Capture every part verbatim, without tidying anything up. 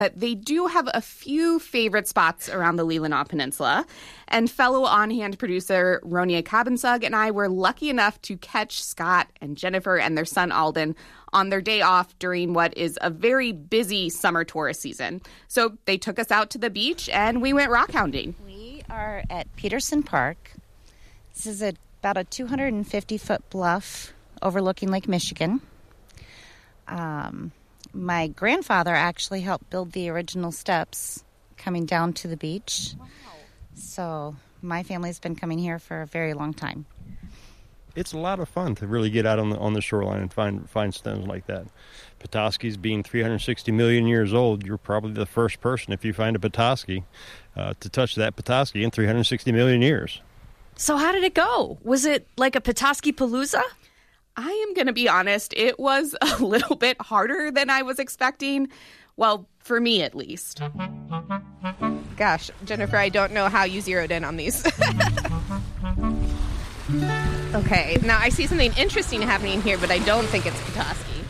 But they do have a few favorite spots around the Leelanau Peninsula. And fellow on-hand producer Ronia Kabansug and I were lucky enough to catch Scott and Jennifer and their son Alden on their day off during what is a very busy summer tourist season. So they took us out to the beach and we went rock hounding. We are at Peterson Park. This is a, about a two hundred fifty foot bluff overlooking Lake Michigan. Um... My grandfather actually helped build the original steps coming down to the beach. Wow. So my family's been coming here for a very long time. It's a lot of fun to really get out on the on the shoreline and find find stones like that. Petoskey's being three hundred sixty million years old, you're probably the first person, if you find a Petoskey, uh, to touch that Petoskey in three hundred sixty million years. So how did it go? Was it like a Petoskey Palooza? I am going to be honest, it was a little bit harder than I was expecting. Well, for me at least. Gosh, Jennifer, I don't know how you zeroed in on these. Okay, now I see something interesting happening here, but I don't think it's Petoskey.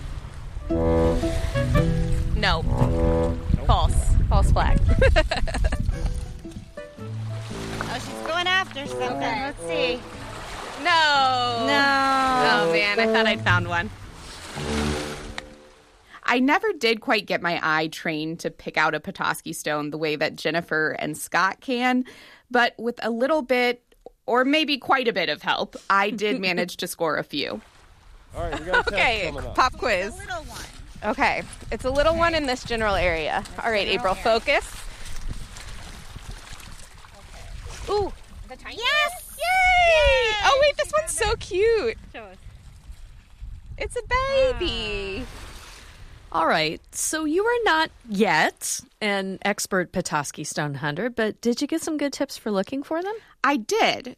No. False. False flag. Oh, she's going after something. Okay. Let's see. No. No. Oh, man, I thought I'd found one. I never did quite get my eye trained to pick out a Petoskey stone the way that Jennifer and Scott can, but with a little bit, or maybe quite a bit of help, I did manage to score a few. All right, we got a test Okay, coming up. pop quiz. A little one. Okay, it's a little one in this general area. All right, April, focus. Ooh, the tiny Yes! Yay! Oh, wait, this one's so cute. Show us. It's a baby. All right, so you are not yet an expert Petoskey stone hunter, but did you get some good tips for looking for them? I did.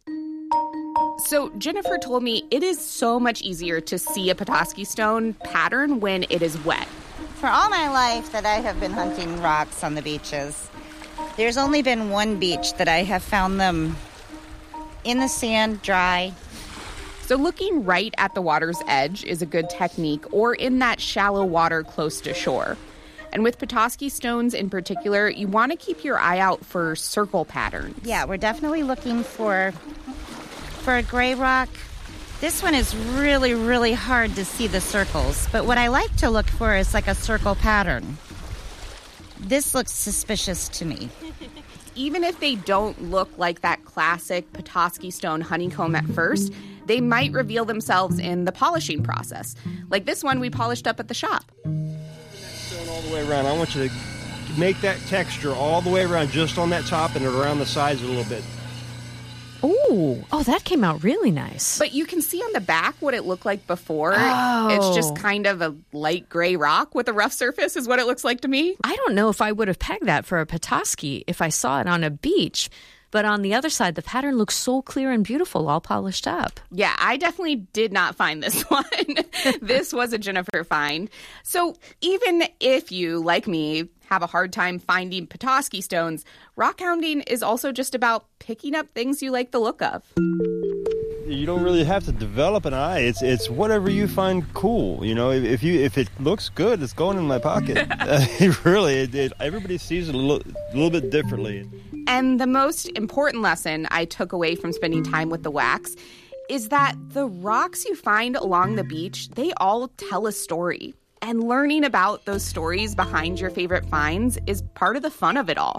So Jennifer told me it is so much easier to see a Petoskey stone pattern when it is wet. For all my life that I have been hunting rocks on the beaches, there's only been one beach that I have found them in the sand, dry. So looking right at the water's edge is a good technique, or in that shallow water close to shore. And with Petoskey stones in particular, you want to keep your eye out for circle patterns. Yeah, we're definitely looking for for a gray rock. This one is really, really hard to see the circles, but what I like to look for is like a circle pattern. This looks suspicious to me. Even if they don't look like that classic Petoskey stone honeycomb at first, they might reveal themselves in the polishing process. Like this one we polished up at the shop. Stone all the way around. I want you to make that texture all the way around, just on that top and around the sides a little bit. Ooh, oh, that came out really nice. But you can see on the back what it looked like before. Oh. It's just kind of a light gray rock with a rough surface is what it looks like to me. I don't know if I would have pegged that for a Petoskey if I saw it on a beach. But on the other side, the pattern looks so clear and beautiful, all polished up. Yeah, I definitely did not find this one. This was a Jennifer find. So even if you, like me, have a hard time finding Petoskey stones, rock hounding is also just about picking up things you like the look of. You don't really have to develop an eye. It's it's whatever you find cool. You know, if, if you if it looks good, it's going in my pocket. uh, really, it, it, everybody sees it a little, a little bit differently. And the most important lesson I took away from spending time with the Wacks is that the rocks you find along the beach, they all tell a story. And learning about those stories behind your favorite finds is part of the fun of it all.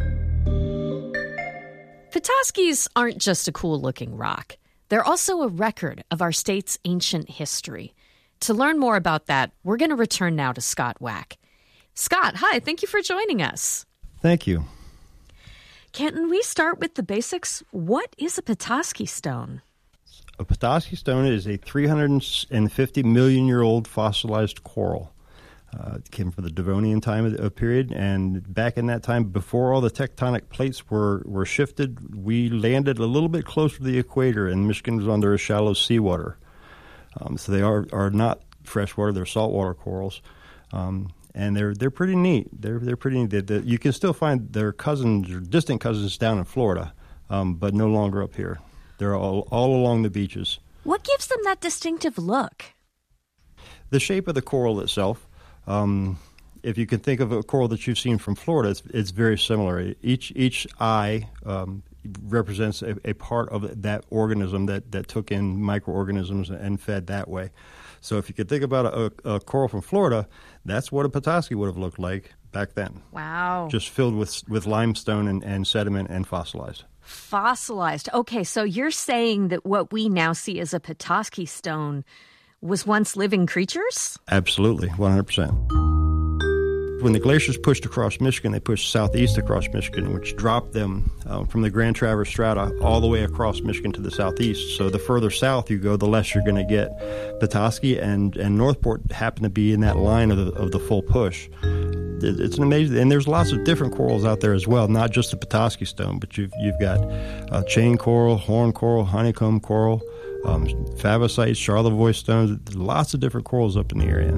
Petoskey's aren't just a cool-looking rock. They're also a record of our state's ancient history. To learn more about that, we're going to return now to Scott Wack. Scott, hi, thank you for joining us. Thank you. Can we start with the basics? What is a Petoskey stone? A Petoskey stone is a three hundred fifty million year old fossilized coral. Uh, it came from the Devonian time of, of period, and back in that time, before all the tectonic plates were, were shifted, we landed a little bit closer to the equator, and Michigan was under a shallow seawater. Um, so they are, are not freshwater; they're saltwater corals, um, and they're they're pretty neat. They're they're pretty neat. They, they, you can still find their cousins or distant cousins down in Florida, um, but no longer up here. They're all all along the beaches. What gives them that distinctive look? The shape of the coral itself. Um, if you can think of a coral that you've seen from Florida, it's, it's very similar. Each each eye um, represents a, a part of that organism that, that took in microorganisms and fed that way. So if you could think about a, a coral from Florida, that's what a Petoskey would have looked like back then. Wow. Just filled with with limestone and, and sediment and fossilized. Fossilized. Okay, so you're saying that what we now see as a Petoskey stone was once living creatures? Absolutely, one hundred percent. When the glaciers pushed across Michigan, they pushed southeast across Michigan, which dropped them uh, from the Grand Traverse strata all the way across Michigan to the southeast. So the further south you go, the less you're going to get. Petoskey and, and Northport happen to be in that line of the, of the full push. It's an amazing, and there's lots of different corals out there as well, not just the Petoskey stone, but you've you've got uh, chain coral, horn coral, honeycomb coral, um, favosites, Charlevoix stones. There's lots of different corals up in the area.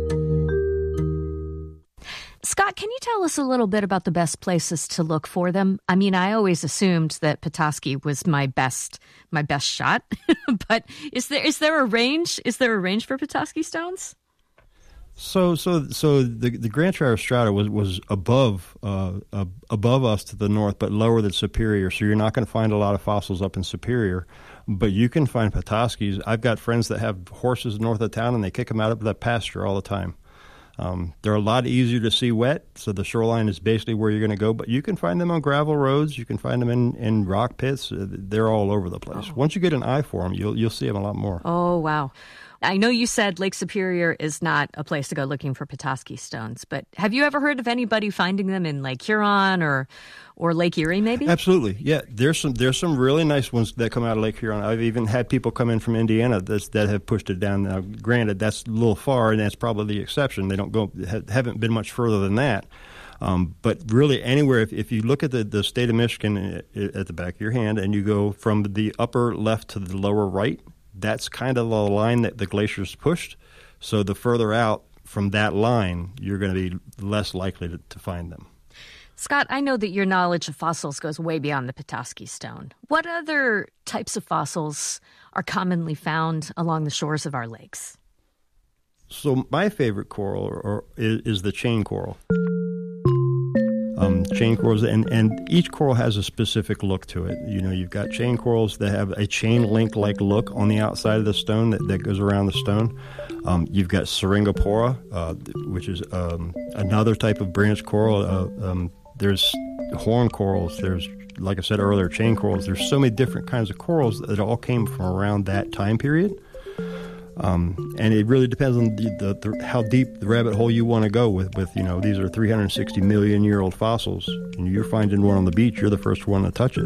Scott, can you tell us a little bit about the best places to look for them? I mean, I always assumed that Petoskey was my best my best shot, but is there is there a range? Is there a range for Petoskey stones? So, so, so the the Grand Traverse strata was was above uh, uh, above us to the north, but lower than Superior. So you're not going to find a lot of fossils up in Superior, but you can find Petoskeys. I've got friends that have horses north of town, and they kick them out of the pasture all the time. Um, they're a lot easier to see wet, so the shoreline is basically where you're going to go. But you can find them on gravel roads. You can find them in, in rock pits. They're all over the place. Oh. Once you get an eye for them, you'll you'll see them a lot more. Oh, wow. I know you said Lake Superior is not a place to go looking for Petoskey stones, but have you ever heard of anybody finding them in Lake Huron or or Lake Erie, maybe? Absolutely, yeah. There's some there's some really nice ones that come out of Lake Huron. I've even had people come in from Indiana that's, that have pushed it down. Now, granted, that's a little far, and that's probably the exception. They don't go haven't been much further than that. Um, but really, anywhere, if, if you look at the, the state of Michigan at the back of your hand, and you go from the upper left to the lower right, that's kind of the line that the glaciers pushed. So the further out from that line, you're going to be less likely to, to find them. Scott, I know that your knowledge of fossils goes way beyond the Petoskey stone. What other types of fossils are commonly found along the shores of our lakes? So my favorite coral or, or, is, is the chain coral. Um, chain corals, and, and each coral has a specific look to it. You know, you've got chain corals that have a chain link-like look on the outside of the stone that, that goes around the stone. Um, you've got Syringopora, uh, which is um, another type of branch coral. Uh, um, there's horn corals. There's, like I said earlier, chain corals. There's so many different kinds of corals that all came from around that time period. Um, and it really depends on the, the, the, how deep the rabbit hole you want to go with, with, you know, these are three hundred sixty million year old fossils, and you're finding one on the beach, you're the first one to touch it.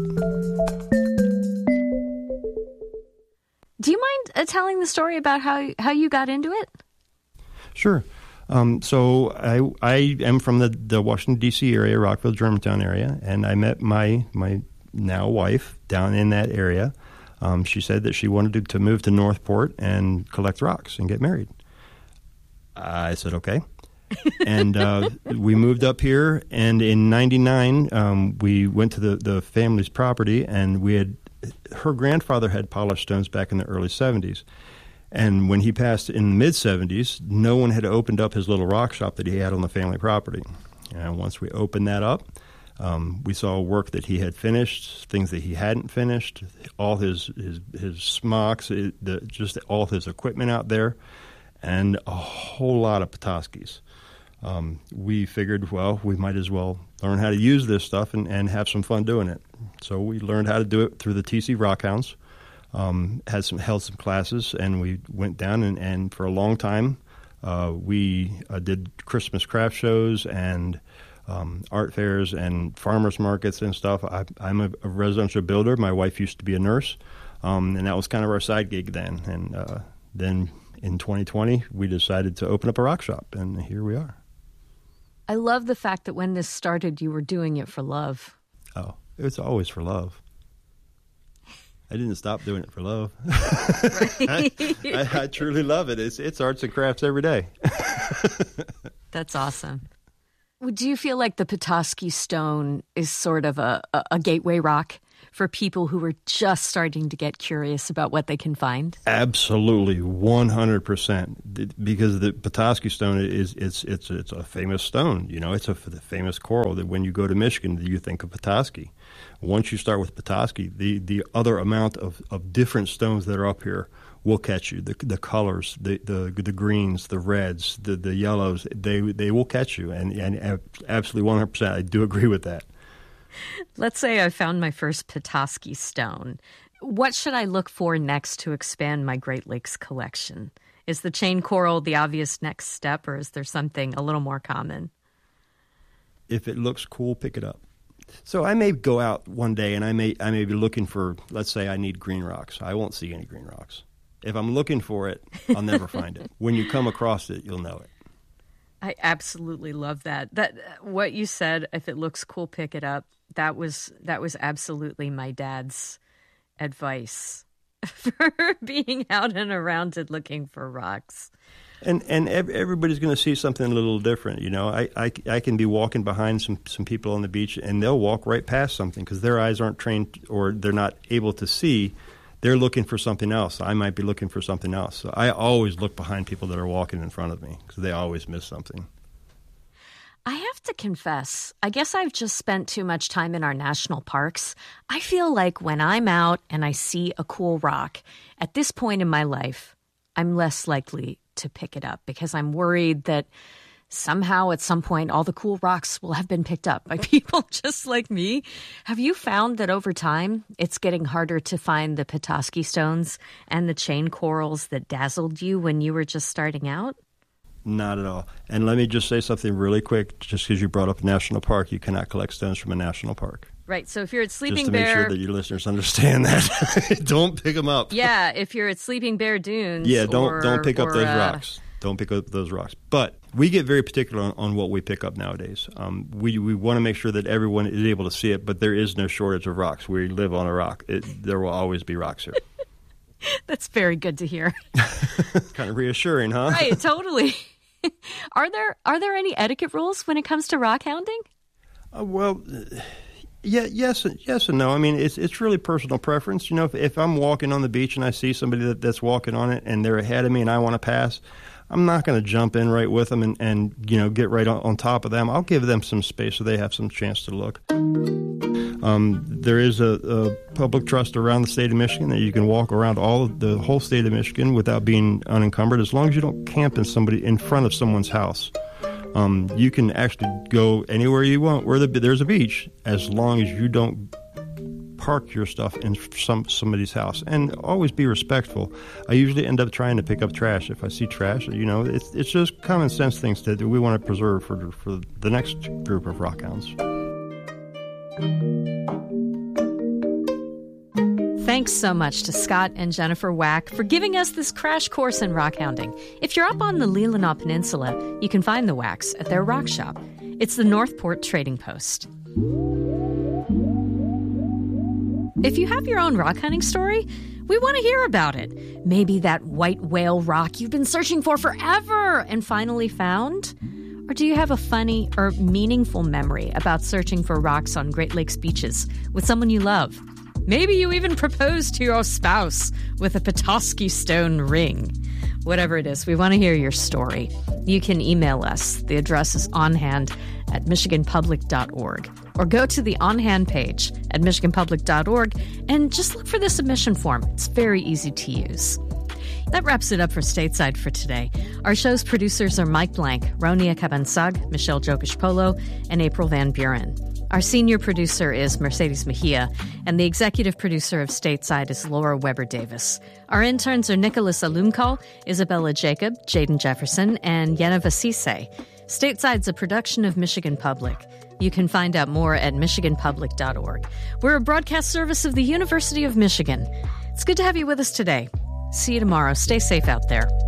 Do you mind uh, telling the story about how, how you got into it? Sure. Um, so I I am from the, the Washington, D C area, Rockville, Germantown area, and I met my, my now wife down in that area. Um, she said that she wanted to, to move to Northport and collect rocks and get married. I said, okay. And uh, we moved up here, and in ninety-nine, um, we went to the, the family's property, and we had her grandfather had polished stones back in the early seventies. And when he passed in the mid-seventies, no one had opened up his little rock shop that he had on the family property. And once we opened that up, Um, we saw work that he had finished, things that he hadn't finished, all his his, his smocks, it, the, just all his equipment out there, and a whole lot of Petoskeys. Um, we figured, well, we might as well learn how to use this stuff and, and have some fun doing it. So we learned how to do it through the T C Rockhounds, um, had some held some classes, and we went down and, and for a long time uh, we uh, did Christmas craft shows and Um, art fairs and farmers markets and stuff. I, I'm a, a residential builder. My wife used to be a nurse, um, and that was kind of our side gig then. And uh, then in twenty twenty, we decided to open up a rock shop, and here we are. I love the fact that when this started, you were doing it for love. Oh, it's always for love. I didn't stop doing it for love. I, I, I truly love it. It's, it's arts and crafts every day. That's awesome. Do you feel like the Petoskey stone is sort of a, a, a gateway rock for people who are just starting to get curious about what they can find? Absolutely, one hundred percent. Because the Petoskey stone is it's it's it's a famous stone. You know, it's a famous coral that when you go to Michigan, you think of Petoskey. Once you start with Petoskey, the, the other amount of, of different stones that are up here will catch you. The the colors, the the, the greens, the reds, the, the yellows, they they will catch you. And, and absolutely one hundred percent, I do agree with that. Let's say I found my first Petoskey stone. What should I look for next to expand my Great Lakes collection? Is the chain coral the obvious next step, or is there something a little more common? If it looks cool, pick it up. So I may go out one day and I may I may be looking for, let's say I need green rocks. I won't see any green rocks. If I'm looking for it, I'll never find it. When you come across it, you'll know it. I absolutely love that. That what you said, if it looks cool, pick it up. That was that was absolutely my dad's advice for being out and around and looking for rocks. And and everybody's going to see something a little different. You know, I, I, I can be walking behind some, some people on the beach, and they'll walk right past something because their eyes aren't trained or they're not able to see. They're looking for something else. I might be looking for something else. So I always look behind people that are walking in front of me because they always miss something. I have to confess, I guess I've just spent too much time in our national parks. I feel like when I'm out and I see a cool rock, at this point in my life, I'm less likely to pick it up because I'm worried that somehow at some point all the cool rocks will have been picked up by people just like me. Have you found that over time it's getting harder to find the Petoskey stones and the chain corals that dazzled you when you were just starting out? Not at all. And let me just say something really quick, just because you brought up a national park, you cannot collect stones from a national park. Right, so if you're at Sleeping Just to Bear... make sure that your listeners understand that. Don't pick them up. Yeah, if you're at Sleeping Bear Dunes... Yeah, don't or, don't pick up or, those uh, rocks. Don't pick up those rocks. But we get very particular on, on what we pick up nowadays. Um, we we want to make sure that everyone is able to see it, but there is no shortage of rocks. We live on a rock. It, there will always be rocks here. That's very good to hear. Kind of reassuring, huh? Right, totally. Are there are there any etiquette rules when it comes to rock hounding? Uh, well, uh, yeah, yes, yes and no. I mean, it's it's really personal preference. You know, if, if I'm walking on the beach and I see somebody that, that's walking on it and they're ahead of me and I want to pass, I'm not going to jump in right with them and, and you know, get right on, on top of them. I'll give them some space so they have some chance to look. Um, there is a, a public trust around the state of Michigan that you can walk around all of the whole state of Michigan without being unencumbered, as long as you don't camp in somebody in front of someone's house. Um, you can actually go anywhere you want where the, there's a beach, as long as you don't park your stuff in some somebody's house. And always be respectful. I usually end up trying to pick up trash if I see trash. You know, it's it's just common sense things that we want to preserve for for the next group of rockhounds. Thanks so much to Scott and Jennifer Wack for giving us this crash course in rock hounding. If you're up on the Leelanau Peninsula, you can find the Wacks at their rock shop. It's the Northport Trading Post. If you have your own rock hunting story, we want to hear about it. Maybe that white whale rock you've been searching for forever and finally found? Or do you have a funny or meaningful memory about searching for rocks on Great Lakes beaches with someone you love? Maybe you even proposed to your spouse with a Petoskey stone ring. Whatever it is, we want to hear your story. You can email us. The address is onhand at michigan public dot org. Or go to the On Hand page at michigan public dot org and just look for the submission form. It's very easy to use. That wraps it up for Stateside for today. Our show's producers are Mike Blank, Ronia Cabansag, Michelle Jokish-Polo, and April Van Buren. Our senior producer is Mercedes Mejia, and the executive producer of Stateside is Laura Weber-Davis. Our interns are Nicholas Alumkal, Isabella Jacob, Jaden Jefferson, and Yenna Vasise. Stateside's a production of Michigan Public. You can find out more at michigan public dot org. We're a broadcast service of the University of Michigan. It's good to have you with us today. See you tomorrow. Stay safe out there.